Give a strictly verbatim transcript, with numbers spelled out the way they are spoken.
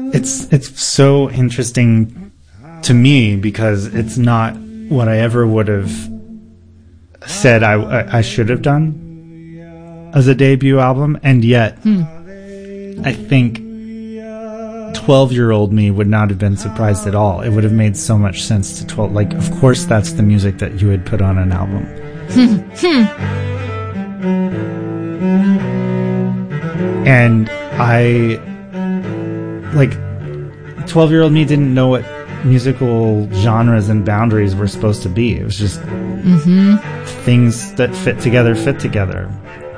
it's it's so interesting to me because it's not what I ever would have said I, I, I should have done as a debut album, and yet hmm. I think twelve-year-old me would not have been surprised at all. It would have made so much sense to twelve. Like, of course, that's the music that you would put on an album. And I, like, twelve-year-old me didn't know what musical genres and boundaries were supposed to be. It was just mm-hmm. things that fit together fit together.